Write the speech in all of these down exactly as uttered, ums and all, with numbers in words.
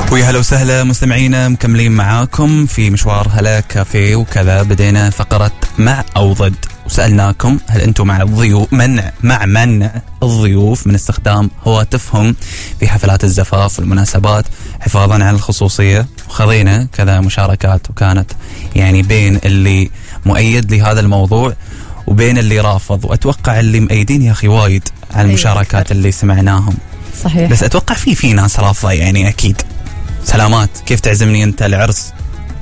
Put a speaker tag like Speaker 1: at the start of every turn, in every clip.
Speaker 1: ويا هلا وسهلا مستمعينا، مكملين معاكم في مشوار هلا كافيه وكذا. بدينا فقرة مع أو ضد، وسألناكم هل أنتم مع الضيوف منع مع منع الضيوف من استخدام هواتفهم في حفلات الزفاف والمناسبات حفاظا على الخصوصية. وخذينا كذا مشاركات، وكانت يعني بين اللي مؤيد لهذا الموضوع وبين اللي رافض، وأتوقع اللي مؤيدين يا أخي وايد على المشاركات اللي سمعناهم.
Speaker 2: صحيح.
Speaker 1: بس أتوقع في في ناس رافضة يعني أكيد. سلامات، كيف تعزمني أنت العرس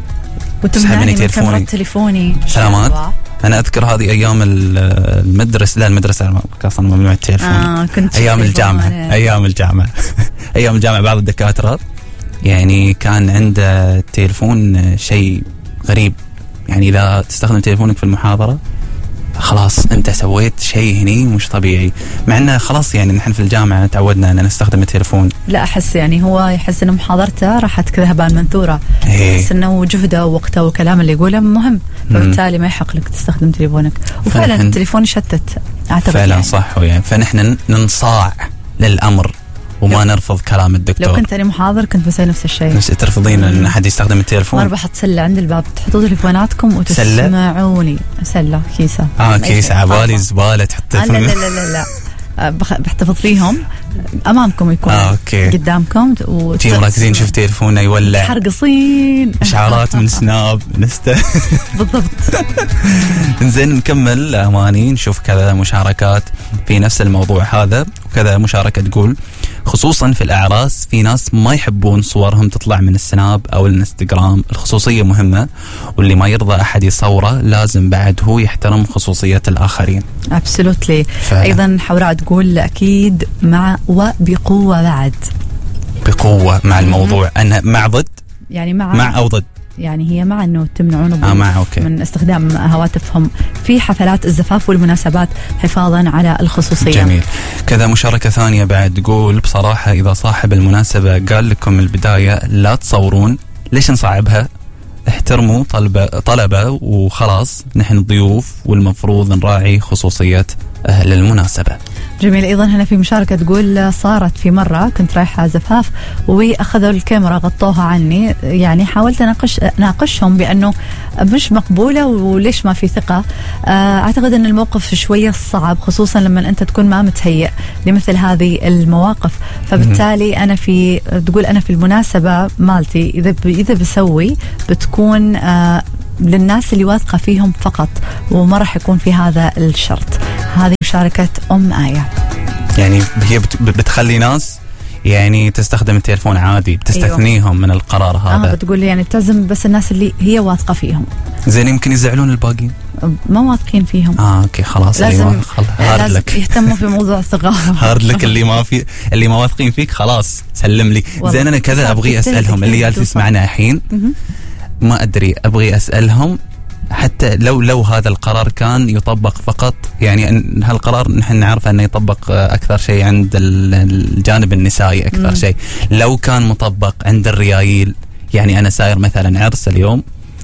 Speaker 2: وتمنعني من كاميرا تليفوني؟
Speaker 1: سلامات. أنا أذكر هذه أيام المدرسة، لا المدرسة أصلا ممنوع التليفون.
Speaker 2: آه كنت
Speaker 1: أيام الجامعة أيام الجامعة أيام الجامعة بعض الدكاترة يعني كان عنده التليفون شيء غريب، يعني إذا تستخدم تليفونك في المحاضرة خلاص أنت سويت شيء هني مش طبيعي، مع أنه خلاص يعني نحن في الجامعة تعودنا أن نستخدم التليفون.
Speaker 2: لا أحس يعني هو يحس أن محاضرته راحت كذا هبان منثورة، يحس أنه جهده ووقته والكلام اللي يقوله مهم، فبالتالي ما يحق لك تستخدم تليفونك. وفعلا التليفون يشتت أعتقد
Speaker 1: فعلا
Speaker 2: يعني.
Speaker 1: صح يعني. فنحن ننصاع للأمر وما نرفض كلام الدكتور.
Speaker 2: لو كنت أنا محاضر كنت بسوي نفس الشيء.
Speaker 1: بس ترفضين أن أحد يستخدم التليفون؟
Speaker 2: مرة بحط سلة عند الباب، تحطوا تليفوناتكم وتسمعوني. سلة كيسة.
Speaker 1: آه كيسة عبالي زبالة تحط.
Speaker 2: لا لا لا لا لا بحتفظ فيهم أمامكم، يكون
Speaker 1: آه
Speaker 2: قدامكم
Speaker 1: وتي مركزين. شوف تليفونه يولع،
Speaker 2: حرقصين
Speaker 1: إشعارات من سناب نست.
Speaker 2: بالضبط.
Speaker 1: نزين نكمل أماني، نشوف كذا مشاركات في نفس الموضوع هذا. وكذا مشاركة تقول خصوصا في الأعراس في ناس ما يحبون صورهم تطلع من السناب أو الانستغرام. الخصوصية مهمة، واللي ما يرضى أحد يصوره لازم بعد هو يحترم خصوصية الآخرين.
Speaker 2: أبسولوتلي. ف... أيضا حوراء تقول أكيد مع وبقوة بعد.
Speaker 1: بقوة مع الموضوع. أنا مع ضد
Speaker 2: يعني مع
Speaker 1: مع أو ضد
Speaker 2: يعني هي مع أنه تمنعون
Speaker 1: آه مع أوكي.
Speaker 2: من استخدام هواتفهم في حفلات الزفاف والمناسبات حفاظا على الخصوصية.
Speaker 1: جميل. كذا مشاركة ثانية بعد تقول بصراحة إذا صاحب المناسبة قال لكم من البداية لا تصورون، ليش نصعبها؟ احترموا طلبة طلبة وخلاص، نحن ضيوف والمفروض نراعي خصوصية أهل المناسبة.
Speaker 2: جميل. أيضا هنا في مشاركة تقول صارت في مرة كنت رايحة زفاف وأخذوا الكاميرا غطوها عني، يعني حاولت أناقش ناقشهم بأنه مش مقبولة وليش ما في ثقة. أعتقد أن الموقف شوية صعب، خصوصا لما أنت تكون ما متهيئ لمثل هذه المواقف. فبالتالي أنا في تقول أنا في المناسبة مالتي إذا إذا بسوي بتكون آه للناس اللي واثقة فيهم فقط، وما راح يكون في هذا الشرط. هذه مشاركة أم آية.
Speaker 1: يعني هي بتخلي ناس يعني تستخدم التليفون عادي، بتستثنيهم أيوه. من القرار هذا.
Speaker 2: آه بتقول يعني تعزم بس الناس اللي هي واثقة فيهم.
Speaker 1: زين يمكن يزعلون الباقين
Speaker 2: ما واثقين فيهم.
Speaker 1: اه اوكي خلاص.
Speaker 2: لازم
Speaker 1: اللي ما
Speaker 2: لازم يهتموا في موضوع الثقة.
Speaker 1: هارد لك اللي ما في اللي ما واثقين فيك خلاص سلم لي. زين انا كذا ابغي اسالهم اللي جالس يسمعنا الحين، ما ادري ابغي اسالهم حتى لو لو هذا القرار كان يطبق فقط، يعني هالقرار نحن نعرف انه يطبق اكثر شيء عند الجانب النسائي اكثر شيء. لو كان مطبق عند الريايل، يعني انا ساير مثلا عرس اليوم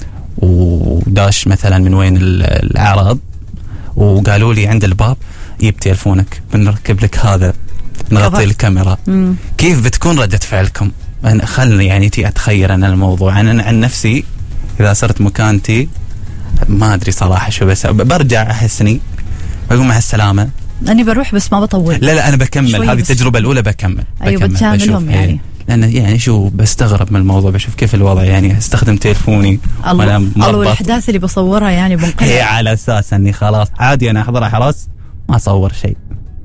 Speaker 1: وداش مثلا من وين الاعراض وقالوا لي عند الباب جيب تليفونك بنركب لك هذا نغطي الكاميرا، مم. كيف بتكون ردة فعلكم؟ أنا خلني يعني تي أتخيل أنا الموضوع. أنا عن نفسي إذا صرت مكانتي ما أدري صراحة شو بس برجع أحسني بقول مع السلامة.
Speaker 2: أنا بروح بس ما بطول.
Speaker 1: لا لا أنا بكمل هذه التجربة الأولى بكمل.
Speaker 2: أيوة بتشاملهم يعني.
Speaker 1: لأن يعني شو بستغرب من الموضوع، بشوف كيف الوضع، يعني استخدم تليفوني
Speaker 2: وأنا مربط. الله الأحداث اللي بصورها يعني بنقلها.
Speaker 1: هي على أساس أني خلاص عادي أنا أحضر حراس ما أصور شيء.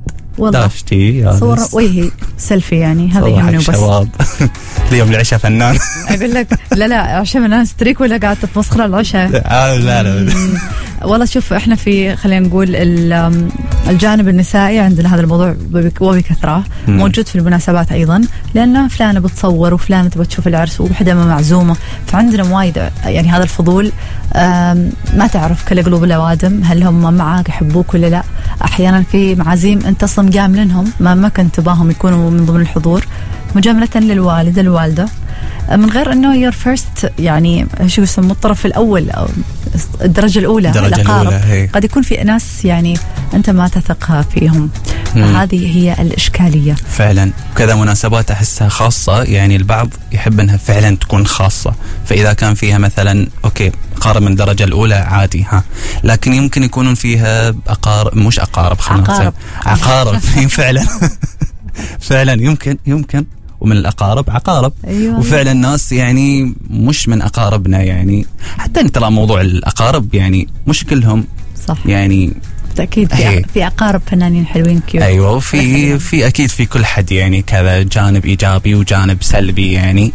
Speaker 2: داشتي صور وجهي سيلفي يعني هذا يهمني وبس.
Speaker 1: شباب اليوم العشاء فنان.
Speaker 2: أقول لك لا لا عشاء فنان ستريك ولا قاعد تفسخر العشاء؟
Speaker 1: لا لا لا
Speaker 2: والله شوف احنا في خلينا نقول الجانب النسائي عندنا هذا الموضوع وبكثرة موجود في المناسبات أيضا، لأن فلانة بتصور وفلانة تبغى تشوف العرس وحدة معزومة، فعندنا وايد يعني هذا الفضول. ما تعرف كل قلوب الأوادم هل هم معاك يحبوك ولا لا. أحيانا في معازيم أنت أصلا مجاملنهم ما ما كنت تباهم يكونوا من ضمن الحضور، مجاملة للوالد الوالدة من غير انه يور فيرست يعني شو يسموه الطرف الاول او الدرجه الاولى.
Speaker 1: الدرجة الأولى
Speaker 2: قد يكون في ناس يعني انت ما تثق فيهم. هذه هي الإشكالية
Speaker 1: فعلا. كذا مناسبات أحسها خاصة، يعني البعض يحب أنها فعلا تكون خاصة، فإذا كان فيها مثلا أوكي قارب من الدرجة الأولى عادي ها، لكن يمكن يكونون فيها أقارب، مش أقارب خلينا
Speaker 2: عقارب
Speaker 1: عقارب فعلا فعلا يمكن يمكن ومن الأقارب عقارب.
Speaker 2: أيوة.
Speaker 1: وفعلا الناس يعني مش من أقاربنا، يعني حتى ترى موضوع الأقارب يعني مش كلهم
Speaker 2: صح
Speaker 1: يعني
Speaker 2: أكيد في, في أقارب فنانين حلوين كيوت.
Speaker 1: أيوة. وفي في أكيد في كل حد يعني كذا جانب إيجابي وجانب سلبي يعني.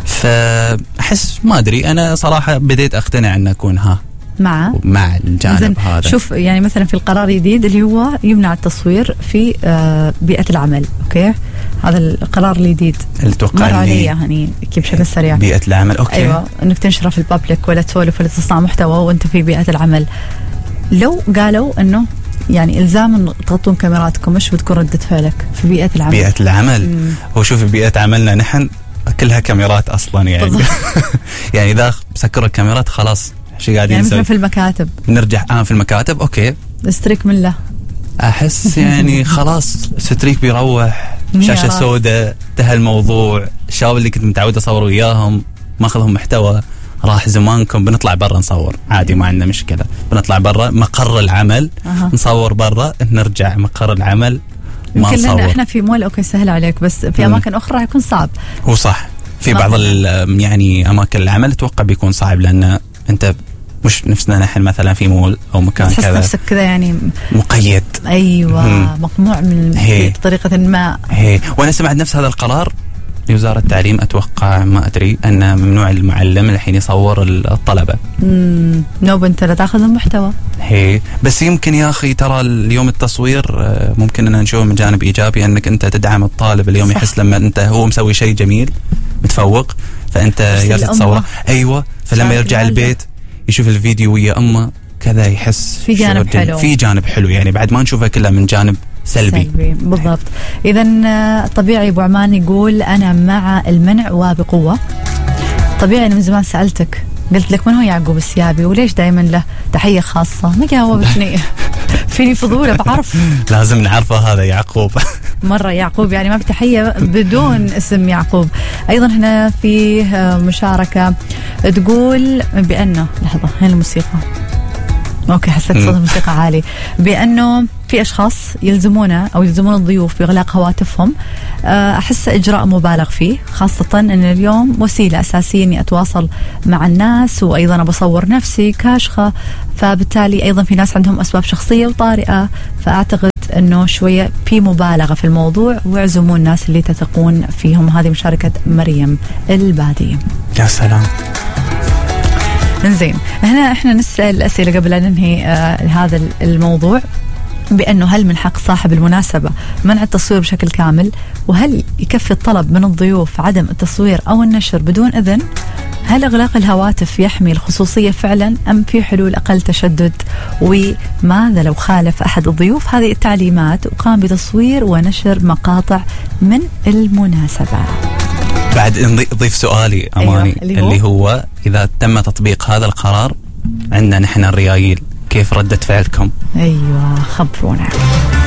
Speaker 1: فأحس ما أدري، أنا صراحة بديت أقتنع أن أكون ها
Speaker 2: مع
Speaker 1: مع الجانب هذا.
Speaker 2: شوف يعني مثلا في القرار الجديد اللي هو يمنع التصوير في بيئة العمل، أوكي هذا القرار الجديد
Speaker 1: اللي توقع
Speaker 2: مر علي يعني كيف بشكل سريع.
Speaker 1: بيئة العمل أوكي.
Speaker 2: أيوة إنك تنشره في البابليك ولا تسولف ولا تصنع محتوى وأنت في بيئة العمل. لو قالوا إنه يعني إلزام تغطون كاميراتكم، مش بتكون ردة فعلك في بيئة العمل؟
Speaker 1: بيئة العمل هو شوف بيئة عملنا نحن كلها كاميرات أصلا يعني يعني إذا سكروا الكاميرات خلاص شو قاعدين
Speaker 2: يعني
Speaker 1: نسوي؟
Speaker 2: مثل في المكاتب
Speaker 1: نرجع آه في المكاتب أوكي
Speaker 2: استريك من له
Speaker 1: أحس يعني خلاص ستريك بيروح شاشة سوداء، انتهى الموضوع. الشباب اللي كنت متعود أصور وياهم ماخذهم محتوى راح زمانكم، بنطلع برا نصور عادي ما عندنا مشكلة، بنطلع برا مقر العمل أه. نصور برا، نرجع مقر العمل ما
Speaker 2: يمكن
Speaker 1: نصور.
Speaker 2: لأن احنا في مول اوكي سهل عليك، بس في اماكن اخرى يكون صعب.
Speaker 1: هو صح في بعض يعني اماكن العمل اتوقع بيكون صعب، لان انت مش نفسنا نحن مثلا في مول او مكان كذا
Speaker 2: تحس نفسك كذا يعني مقيد. ايوه مم. مقموع من بطريقه ما.
Speaker 1: هي وانا سمعت نفس هذا القرار لوزارة التعليم، أتوقع ما أدري أن ممنوع المعلم الحين يصور الطلبة.
Speaker 2: امم نوب أنت لا تأخذ المحتوى.
Speaker 1: هي بس يمكن يا أخي ترى اليوم التصوير ممكن أن نشوفه من جانب إيجابي، أنك أنت تدعم الطالب اليوم صح. يحس لما أنت هو مسوي شيء جميل متفوق فأنت يرجع تصوره. أيوة فلما يرجع البيت يشوف الفيديو ويا أمه كذا يحس
Speaker 2: في جانب حلو،
Speaker 1: في جانب حلو يعني بعد ما نشوفه كله من جانب سلبي, سلبي.
Speaker 2: بالضبط. إذن طبيعي أبو عمان يقول أنا مع المنع وبقوة. طبيعي أنا من زمان سألتك قلت لك من هو يعقوب السيابي وليش دائما له تحية خاصة؟ ما جاوبتني. فيني فضولة بعرف.
Speaker 1: لازم نعرفه هذا يعقوب.
Speaker 2: مرة يعقوب يعني ما في تحية بدون اسم يعقوب. أيضا هنا في مشاركة تقول بأنه لحظة هنا الموسيقى اوكي حسيت صوت الموسيقى عالي، بانه في اشخاص يلزمونا او يلزمون الضيوف باغلاق هواتفهم. احس اجراء مبالغ فيه، خاصه ان اليوم وسيله اساسيه اني اتواصل مع الناس، وايضا بصور نفسي كاشخه، فبالتالي ايضا في ناس عندهم اسباب شخصيه وطارئه، فاعتقد انه شويه في مبالغه في الموضوع، واعزموا الناس اللي تثقون فيهم. هذه مشاركه مريم البادي.
Speaker 1: يا سلام.
Speaker 2: زين هنا احنا نسأل الأسئلة قبل أن ننهي آه هذا الموضوع، بأنه هل من حق صاحب المناسبة منع التصوير بشكل كامل؟ وهل يكفي الطلب من الضيوف عدم التصوير أو النشر بدون إذن؟ هل إغلاق الهواتف يحمي الخصوصية فعلا أم في حلول أقل تشدد؟ وماذا لو خالف أحد الضيوف هذه التعليمات وقام بتصوير ونشر مقاطع من المناسبة؟
Speaker 1: بعد نضيف سؤالي أماني. أيوة. اللي, هو؟ اللي هو إذا تم تطبيق هذا القرار عندنا نحن الريايل كيف ردة فعلكم؟
Speaker 2: أيوة خبرونا.